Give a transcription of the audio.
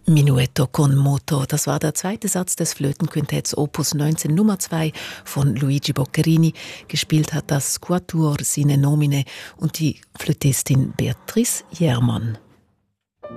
Minuetto con moto, das war der zweite Satz des Flötenquintetts Opus 19 Nummer 2 von Luigi Boccherini. Gespielt hat das Quatuor Sine Nomine und die Flötistin Beatrice Jermann.